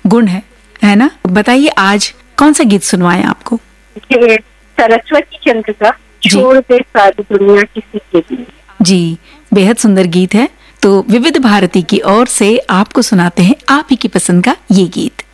गुण है ना। बताइए आज कौन सा गीत सुनवाएं आपको? ये सरस्वती चंद्र का छोड़ दे सारी दुनिया किसी के लिए। जी, बेहद सुंदर गीत है। तो विविध भारती की ओर से आपको सुनाते हैं आप ही की पसंद का ये गीत।